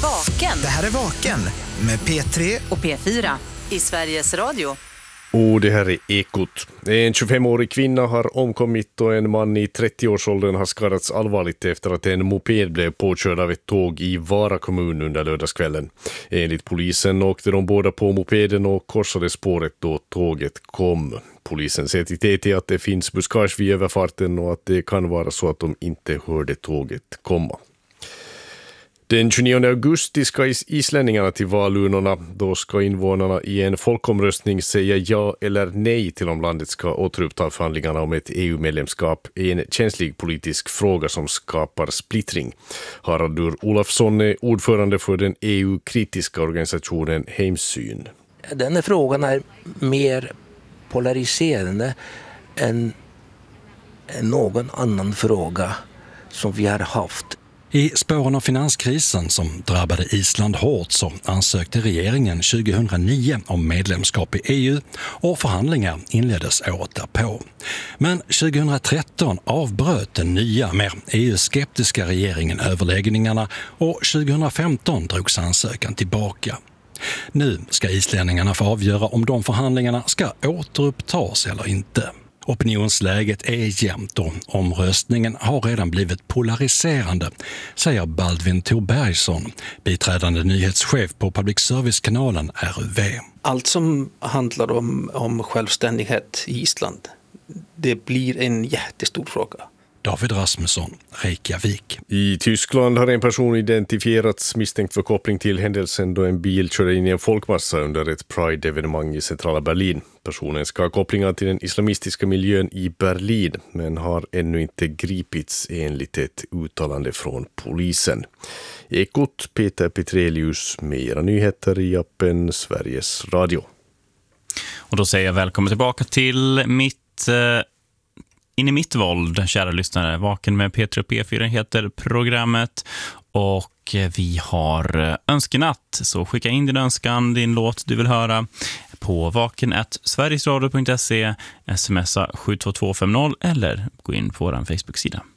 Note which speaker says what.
Speaker 1: Vaken.
Speaker 2: Det här är Vaken med P3
Speaker 1: och P4 i Sveriges Radio.
Speaker 3: Och det här är Ekot. En 25-årig kvinna har omkommit och en man i 30-årsåldern har skadats allvarligt efter att en moped blev påkörd av ett tåg i Vara kommun under lördagskvällen. Enligt polisen åkte de båda på mopeden och korsade spåret då tåget kom. Polisen säger till TT att det finns buskage vid överfarten och att det kan vara så att de inte hörde tåget komma. Den 29 augusti ska islänningarna till valurnorna. Då ska invånarna i en folkomröstning säga ja eller nej till om landet ska återuppta förhandlingarna om ett EU-medlemskap. En känslig politisk fråga som skapar splittring. Haraldur Olafsson är ordförande för den EU-kritiska organisationen Heimsyn.
Speaker 4: Den här frågan är mer polariserande än någon annan fråga som vi har haft.
Speaker 5: I spåren av finanskrisen som drabbade Island hårt så ansökte regeringen 2009 om medlemskap i EU och förhandlingar inleddes året därpå. Men 2013 avbröt den nya, mer EU-skeptiska regeringen överläggningarna och 2015 drogs ansökan tillbaka. Nu ska islänningarna få avgöra om de förhandlingarna ska återupptas eller inte. Opinionsläget är jämnt och omröstningen har redan blivit polariserande, säger Baldvin Thorbergsson, biträdande nyhetschef på public service-kanalen RUV.
Speaker 4: Allt som handlar om självständighet i Island, det blir en jättestor fråga.
Speaker 5: David Rasmusson, Reykjavik.
Speaker 3: I Tyskland har en person identifierats misstänkt för koppling till händelsen då en bil körde in i en folkmassa under ett Pride-evenemang i centrala Berlin. Personen ska ha kopplingar till den islamistiska miljön i Berlin men har ännu inte gripits enligt ett uttalande från polisen. Ekot, Peter Petrelius, mera nyheter i appen Sveriges Radio.
Speaker 6: Och då säger jag välkommen tillbaka till In i mitt våld, kära lyssnare. Vaken med P3 och P4 heter programmet och vi har önskenatt. Så skicka in din önskan, din låt du vill höra på vaken@sverigesradio.se, smsa 72250 eller gå in på vår Facebook-sida.